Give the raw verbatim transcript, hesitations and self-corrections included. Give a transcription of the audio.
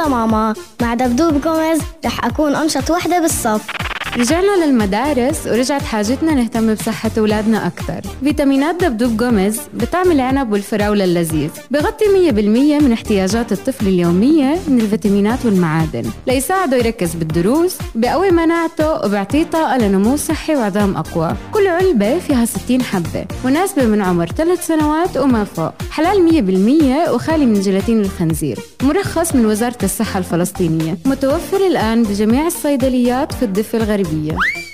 يلا ماما، مع دبدوب جوميز رح أكون أنشط وحدة بالصف. رجعنا للمدارس ورجعت حاجتنا نهتم بصحة أولادنا أكتر. فيتامينات دبدوب جوميز بطعم العنب والفراولة اللذيذ بغطي مية بالمية من احتياجات الطفل اليومية من الفيتامينات والمعادن ليساعده يركز بالدروس، بقوي مناعته وبيعطيه طاقة لنمو صحي وعظام أقوى. كل علبة فيها ستين حبة، مناسبة من عمر ثلاث سنوات وما فوق، حلال مية بالمية وخالي من جيلاتين الخنزير، مرخص من وزارة الصحة الفلسطينية، متوفر الآن بجميع الصيدليات في الضفة الغربية.